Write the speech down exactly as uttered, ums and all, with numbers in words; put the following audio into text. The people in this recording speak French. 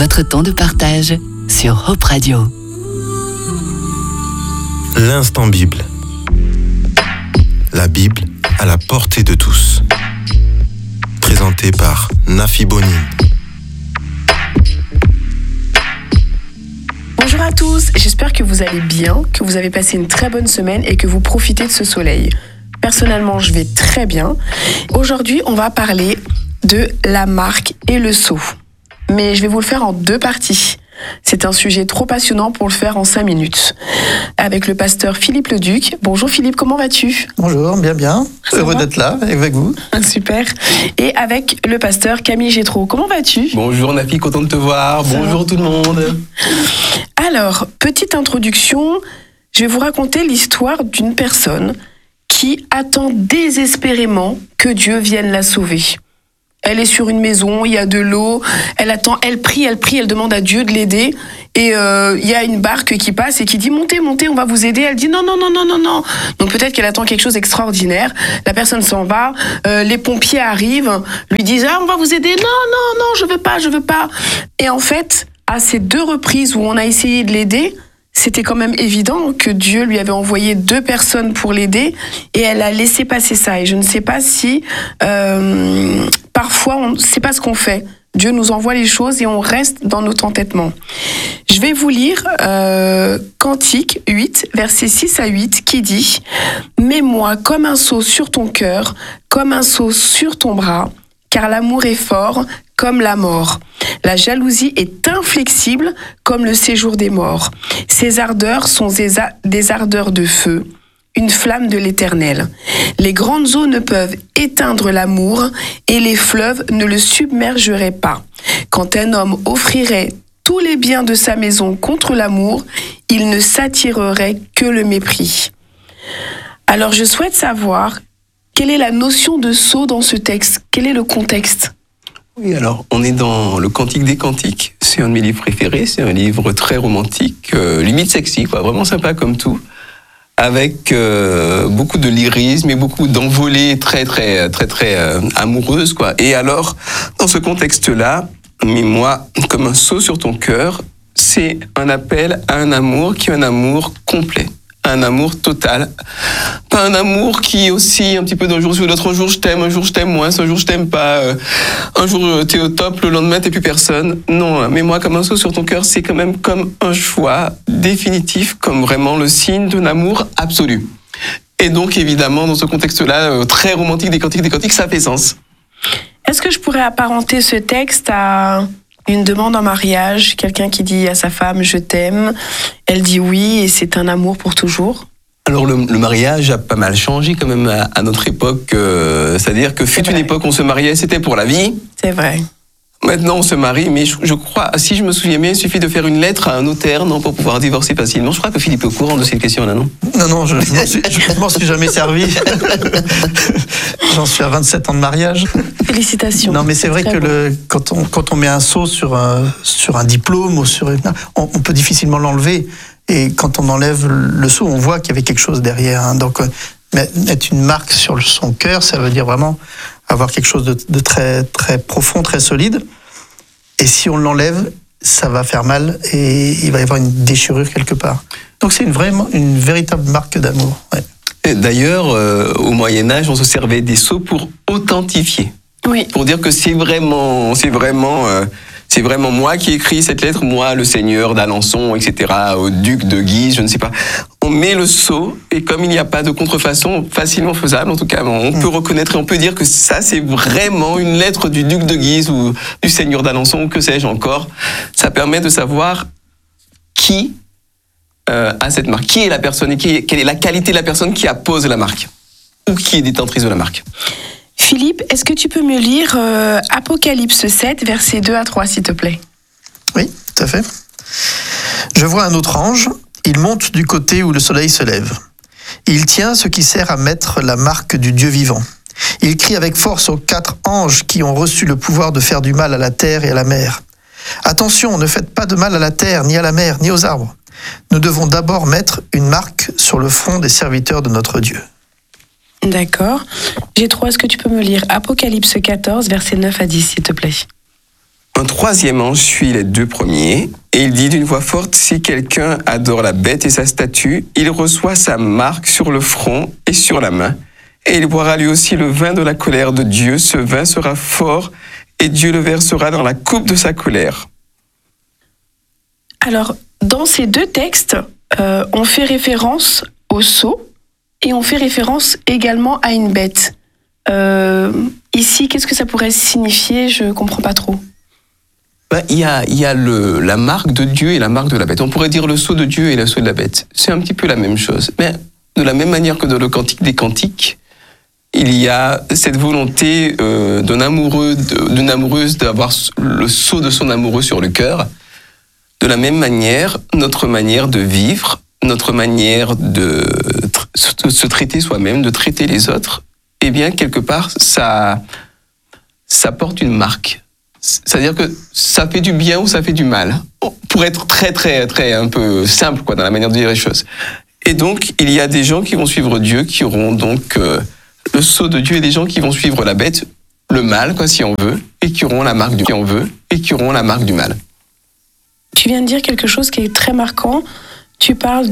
votre temps de partage sur Hope Radio. L'instant Bible. La Bible à la portée de tous. Présenté par Nafi Bonin. Bonjour à tous, j'espère que vous allez bien, que vous avez passé une très bonne semaine et que vous profitez de ce soleil. Personnellement, je vais très bien. Aujourd'hui, on va parler de la marque et le sceau. Mais je vais vous le faire en deux parties. C'est un sujet trop passionnant pour le faire en cinq minutes. Avec le pasteur Philippe Leduc. Bonjour Philippe, comment vas-tu ? Bonjour, bien bien. Ça Heureux va d'être là avec vous. Super. Et avec le pasteur Camille Gétraud. Comment vas-tu ? Bonjour Nafi, content de te voir. Ça Bonjour va. tout le monde. Alors, petite introduction. Je vais vous raconter l'histoire d'une personne qui attend désespérément que Dieu vienne la sauver. Elle est sur une maison, il y a de l'eau, elle attend, elle prie, elle prie, elle demande à Dieu de l'aider. Et euh, il y a une barque qui passe et qui dit « Montez, montez, on va vous aider ». Elle dit « Non, non, non, non, non, non ». Donc peut-être qu'elle attend quelque chose d'extraordinaire. La personne s'en va, euh, les pompiers arrivent, lui disent « Ah, on va vous aider ». « Non, non, non, je veux pas, je veux pas ». Et en fait, à ces deux reprises où on a essayé de l'aider, c'était quand même évident que Dieu lui avait envoyé deux personnes pour l'aider et elle a laissé passer ça. Et je ne sais pas si euh, parfois on ne sait pas ce qu'on fait. Dieu nous envoie les choses et on reste dans notre entêtement. Je vais vous lire euh, Cantique huit, versets six à huit, qui dit « Mets-moi comme un sceau sur ton cœur, comme un sceau sur ton bras, car l'amour est fort comme la mort. La jalousie est inflexible comme le séjour des morts. Ses ardeurs sont des, a- des ardeurs de feu, une flamme de l'Éternel. Les grandes eaux ne peuvent éteindre l'amour et les fleuves ne le submergeraient pas. Quand un homme offrirait tous les biens de sa maison contre l'amour, il ne s'attirerait que le mépris. » Alors je souhaite savoir quelle est la notion de sceau dans ce texte. Quel est le contexte ? Oui, alors on est dans le Cantique des Cantiques. C'est un de mes livres préférés. C'est un livre très romantique, euh, limite sexy, quoi, vraiment sympa comme tout, avec euh, beaucoup de lyrisme et beaucoup d'envolées très très très très euh, amoureuses, quoi. Et alors, dans ce contexte-là, mets-moi comme un sceau sur ton cœur, c'est un appel à un amour qui est un amour complet. Un amour total. Pas un amour qui oscille un petit peu d'un jour sur l'autre. Un jour je t'aime, un jour je t'aime moins, un jour je t'aime pas. Euh, un jour t'es au top, le lendemain t'es plus personne. Non, mais moi comme un sceau sur ton cœur, c'est quand même comme un choix définitif, comme vraiment le signe d'un amour absolu. Et donc évidemment, dans ce contexte-là, euh, très romantique des cantiques des cantiques, ça fait sens. Est-ce que je pourrais apparenter ce texte à une demande en mariage, quelqu'un qui dit à sa femme « je t'aime », elle dit oui et c'est un amour pour toujours ? Alors le, le mariage a pas mal changé quand même à, à notre époque, euh, c'est-à-dire que fut une époque où on se mariait, c'était pour la vie. C'est vrai. Maintenant on se marie, mais je, je crois, si je me souviens bien, il suffit de faire une lettre à un notaire, non, pour pouvoir divorcer facilement. Je crois que Philippe est au courant de cette question-là, non ? Non, non, je je m'en suis, je m'en suis jamais servi. J'en suis à vingt-sept ans de mariage. Félicitations. Non, mais c'est vrai Très que beau. le, quand, on, quand on met un sceau sur un, sur un diplôme, ou sur, on, on peut difficilement l'enlever. Et quand on enlève le sceau, on voit qu'il y avait quelque chose derrière. Hein. Donc, mettre une marque sur son cœur, ça veut dire vraiment avoir quelque chose de, de très, très profond, très solide. Et si on l'enlève, ça va faire mal et il va y avoir une déchirure quelque part. Donc c'est une, vraiment, une véritable marque d'amour. Ouais. Et d'ailleurs, euh, au Moyen-Âge, on se servait des sceaux pour authentifier. Oui. Pour dire que c'est vraiment, c'est vraiment, euh, c'est vraiment moi qui ai écrit cette lettre, moi, le seigneur d'Alençon, et cetera, au duc de Guise, je ne sais pas. On met le sceau, et comme il n'y a pas de contrefaçon facilement faisable, en tout cas, on mmh. peut reconnaître et on peut dire que ça, c'est vraiment une lettre du duc de Guise ou du seigneur d'Alençon, ou que sais-je encore. Ça permet de savoir qui euh, a cette marque, qui est la personne, et qui est, quelle est la qualité de la personne qui appose la marque, ou qui est détentrice de la marque. Philippe, est-ce que tu peux me lire euh, Apocalypse sept, versets deux à trois, s'il te plaît ? Oui, tout à fait. Je vois un autre ange, il monte du côté où le soleil se lève. Il tient ce qui sert à mettre la marque du Dieu vivant. Il crie avec force aux quatre anges qui ont reçu le pouvoir de faire du mal à la terre et à la mer. Attention, ne faites pas de mal à la terre, ni à la mer, ni aux arbres. Nous devons d'abord mettre une marque sur le front des serviteurs de notre Dieu. D'accord. J'ai trois, est-ce que tu peux me lire Apocalypse quatorze, versets neuf à dix, s'il te plaît ? Un troisième ange suit les deux premiers et il dit d'une voix forte, si quelqu'un adore la bête et sa statue, il reçoit sa marque sur le front et sur la main. Et il boira lui aussi le vin de la colère de Dieu. Ce vin sera fort et Dieu le versera dans la coupe de sa colère. Alors, dans ces deux textes, euh, on fait référence au sceau et on fait référence également à une bête. Euh, ici, qu'est-ce que ça pourrait signifier ? Je ne comprends pas trop. Ben, il y a, il y a le, la marque de Dieu et la marque de la bête. On pourrait dire le sceau de Dieu et le sceau de la bête. C'est un petit peu la même chose. Mais de la même manière que dans le Cantique des Cantiques, il y a cette volonté euh, d'un amoureux, d'une amoureuse d'avoir le sceau de son amoureux sur le cœur. De la même manière, notre manière de vivre, notre manière de, de se traiter soi-même, de traiter les autres, eh bien, quelque part, ça, ça porte une marque. C'est-à-dire que ça fait du bien ou ça fait du mal. Pour être très, très, très un peu simple, quoi, dans la manière de dire les choses. Et donc, il y a des gens qui vont suivre Dieu, qui auront donc euh, le sceau de Dieu, et des gens qui vont suivre la bête, le mal, quoi, si on veut, et qui auront la marque du, si on veut, et qui auront la marque du mal. Tu viens de dire quelque chose qui est très marquant. Tu parles